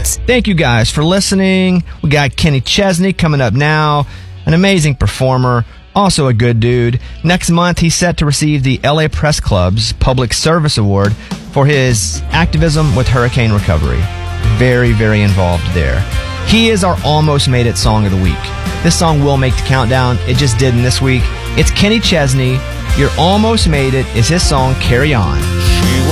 Thanks. Thank you guys for listening. We got Kenny Chesney coming up now, an amazing performer, also a good dude. Next month, he's set to receive the LA Press Club's Public Service Award for his activism with hurricane recovery. Very, very involved there. He is our Almost Made It song of the week. This song will make the countdown. It just didn't this week. It's Kenny Chesney. Your Almost Made It is his song, Carry On.